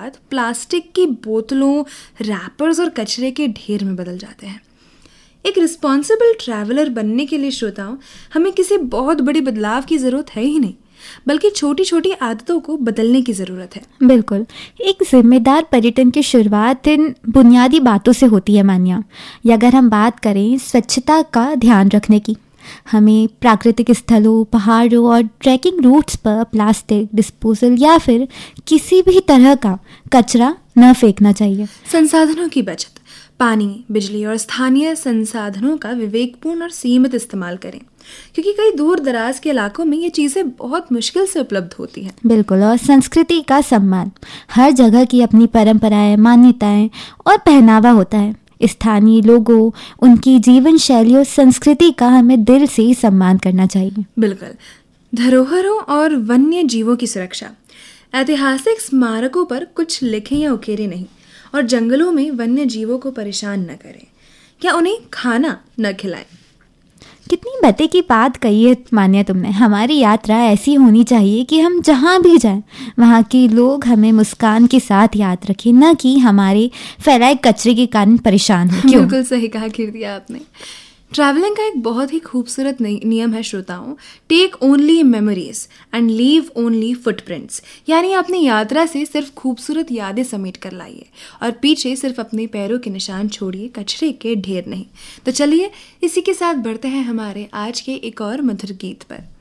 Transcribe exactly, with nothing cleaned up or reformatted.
बाद प्लास्टिक की बोतलों, रैपर्स और कचरे के ढेर में बदल जाते हैं। एक रिस्पॉन्सिबल ट्रैवलर बनने के लिए श्रोताओं, हमें किसी बहुत बड़े बदलाव की ज़रूरत है ही नहीं, बल्कि छोटी छोटी आदतों को बदलने की ज़रूरत है। बिल्कुल, एक जिम्मेदार पर्यटन की शुरुआत इन बुनियादी बातों से होती है मान्या। या अगर हम बात करें स्वच्छता का ध्यान रखने की, हमें प्राकृतिक स्थलों, पहाड़ों और ट्रैकिंग रूट्स पर प्लास्टिक डिस्पोजल या फिर किसी भी तरह का कचरा न फेंकना चाहिए। संसाधनों की बचत, पानी, बिजली और स्थानीय संसाधनों का विवेकपूर्ण और सीमित इस्तेमाल करें, क्योंकि कई दूर दराज के इलाकों में ये चीज़ें बहुत मुश्किल से उपलब्ध होती हैं। बिल्कुल, और संस्कृति का सम्मान, हर जगह की अपनी परंपराएं, मान्यताएं और पहनावा होता है। स्थानीय लोगों, उनकी जीवन शैली और संस्कृति का हमें दिल से सम्मान करना चाहिए। बिल्कुल, धरोहरों और वन्य जीवों की सुरक्षा, ऐतिहासिक स्मारकों पर कुछ लिखें या उकेरे नहीं, और जंगलों में वन्य जीवों को परेशान न करें या उन्हें खाना न खिलाएं। कितनी बते की बात कही है मान्या तुमने। हमारी यात्रा ऐसी होनी चाहिए कि हम जहाँ भी जाएं वहाँ के लोग हमें मुस्कान के साथ याद रखें, न कि हमारे फैलाए कचरे के कारण परेशान हो। क्यों? बिल्कुल सही कहा कीर्ति आपने। ट्रैवलिंग का एक बहुत ही खूबसूरत नियम है श्रोताओं, take only memories and leave only footprints. यानी अपनी यात्रा से सिर्फ खूबसूरत यादें समेट कर लाइए और पीछे सिर्फ अपने पैरों के निशान छोड़िए, कचरे के ढेर नहीं। तो चलिए इसी के साथ बढ़ते हैं हमारे आज के एक और मधुर गीत पर।